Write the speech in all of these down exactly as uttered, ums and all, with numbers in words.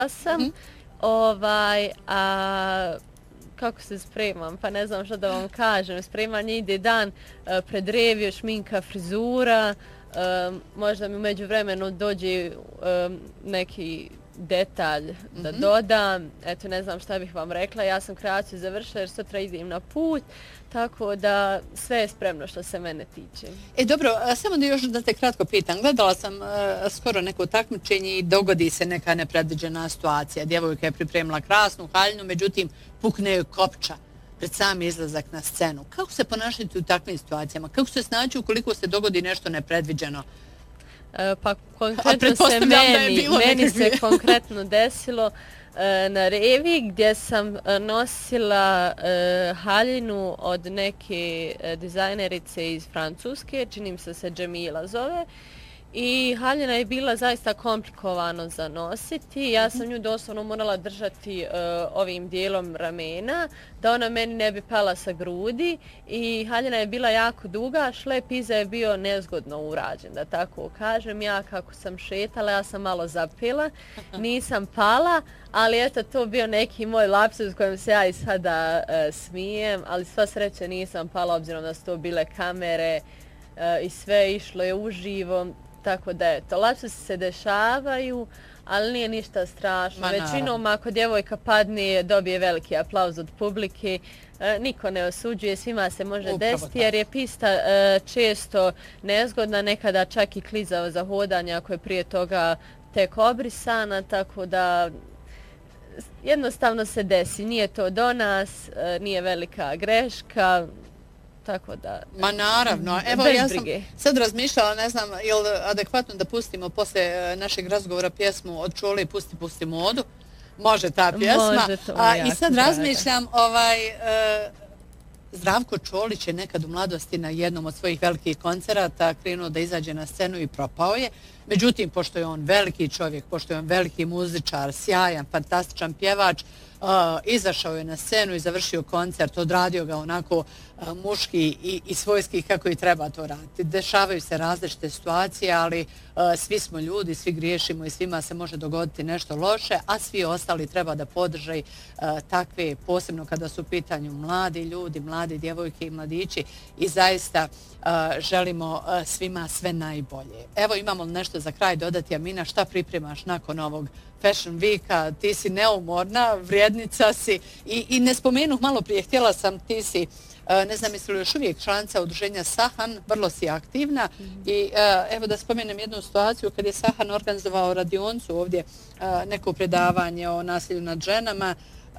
sam, mm-hmm. ovaj, a kako se spremam, pa ne znam što da vam kažem. Spremanje ide dan uh, pred reviju, šminka, frizura, um, možda mi umeđu vremenu dođe um, neki detalj mm-hmm. da dodam. Eto, ne znam šta bih vam rekla, ja sam kreaciju završila jer sutra idem na put, tako da sve je spremno što se mene tiče. E dobro, samo da još da te kratko pitam. Gledala sam uh, skoro neko takmičenje i dogodi se neka nepredviđena situacija. Djevojka je pripremila krasnu haljinu, međutim pukne joj kopča pred sam izlazak na scenu. Kako se ponašati u takvim situacijama? Kako se snaći ukoliko se dogodi nešto nepredviđeno? E, pa konkretno se meni, meni se konkretno desilo e, na revi gdje sam nosila e, haljinu od neke dizajnerice iz Francuske, čini mi se se Džemila zove. I haljina je bila zaista komplikovano za nositi. Ja sam nju doslovno morala držati uh, ovim dijelom ramena da ona meni ne bi pala sa grudi. I haljina je bila jako duga, šlep iza je bio nezgodno urađen, da tako kažem. Ja kako sam šetala, ja sam malo zapila, nisam pala, ali eto to bio neki moj lapsus kojem se ja i sada uh, smijem, ali sva sreća nisam pala obzirom da su to bile kamere uh, i sve išlo je uživo. Tako da eto, lapsusi se dešavaju, ali nije ništa strašno. Većinom ako djevojka padne, dobije veliki aplauz od publike. E, niko ne osuđuje, svima se može desiti jer je pista e, često nezgodna, nekada čak i klizava za hodanje ako je prije toga tek obrisana, tako da jednostavno se desi. Nije to do nas, e, nije velika greška. Tako da... Ma naravno, evo ja sam sad razmišljala, ne znam, je li adekvatno da pustimo poslije našeg razgovora pjesmu od Čole Pusti, pusti modu? Može ta pjesma. Može to, A, I sad razmišljam, ovaj, e, Zdravko Čolić je nekad u mladosti na jednom od svojih velikih koncerata krenuo da izađe na scenu i propao je. Međutim, pošto je on veliki čovjek, pošto je on veliki muzičar, sjajan, fantastičan pjevač, Uh, izašao je na scenu i završio koncert, odradio ga onako uh, muški i, i svojski kako i treba to raditi. Dešavaju se različite situacije, ali uh, svi smo ljudi, svi griješimo i svima se može dogoditi nešto loše, a svi ostali treba da podrže uh, takve, posebno kada su u pitanju mladi ljudi, mladi djevojke i mladići i zaista uh, želimo uh, svima sve najbolje. Evo imamo nešto za kraj dodati, Amina, šta pripremaš nakon ovog Fashion Weeka? Ti si neumorna, vrijednica si i, i ne spomenuh malo prije, htjela sam, ti si, ne znam jesi li još uvijek članica udruženja Sahan, vrlo si aktivna mm-hmm. i evo da spomenem jednu situaciju kad je Sahan organizovao radioncu ovdje, neko predavanje o nasilju nad ženama,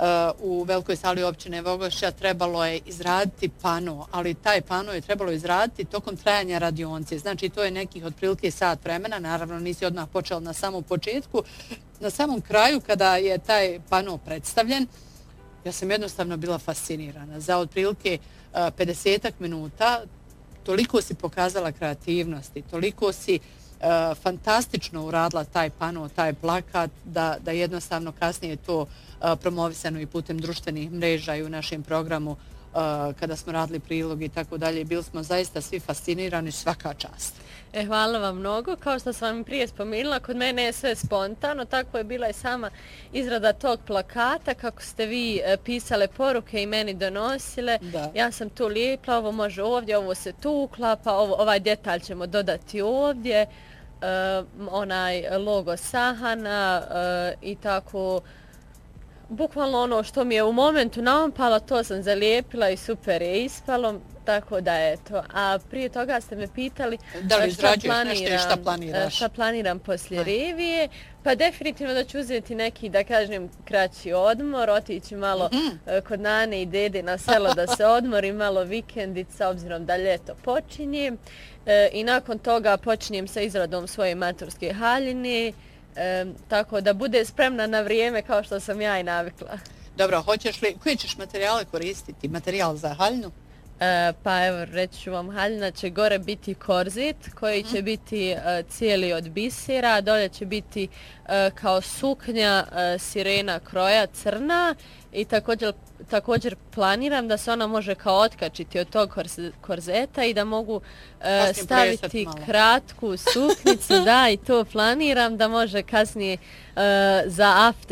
u velikoj sali općine Vogošća trebalo je izraditi pano, ali taj pano je trebalo izraditi tokom trajanja radionce. Znači to je nekih otprilike sat vremena, naravno nisi odmah počela na samom početku. Na samom kraju kada je taj pano predstavljen, ja sam jednostavno bila fascinirana. Za otprilike pedesetak minuta toliko si pokazala kreativnosti, toliko si Uh, fantastično uradila taj pano, taj plakat, da, da jednostavno kasnije to uh, promovisano i putem društvenih mreža i u našem programu uh, kada smo radili prilog i tako dalje. Bili smo zaista svi fascinirani, svaka čast. E, hvala vam mnogo. Kao što sam vam prije spomenula, kod mene je sve spontano, tako je bila i sama izrada tog plakata, kako ste vi e, pisale poruke i meni donosile. Da. Ja sam tu lijepla, ovo može ovdje, ovo se tu uklapa, ovo, ovaj detalj ćemo dodati ovdje. Uh, onaj logo Sahana uh, i tako bukvalno ono što mi je u momentu naompalo, to sam zalijepila i super je ispalo, tako da eto. A prije toga ste me pitali da li šta planiram, šta planiraš? Šta planiram poslije Aj. revije. Pa definitivno da ću uzeti neki, da kažem, kraći odmor, otići malo mm-hmm. kod nane i dede na selo da se odmori, malo vikendica, obzirom da ljeto počinje. E, I nakon toga počinjem sa izradom svoje maturske haljine, e, tako da bude spremna na vrijeme kao što sam ja i navikla. Dobro, hoćeš li, koje ćeš materijale koristiti? Materijal za haljinu? E, pa evo, reći ću vam, haljina će gore biti korzet koji će biti e, cijeli od bisera, dolje će biti e, kao suknja e, sirena kroja crna i također, također planiram da se ona može kao otkačiti od tog korzeta i da mogu e, staviti kratku suknicu, da, i to planiram da može kasnije e, za after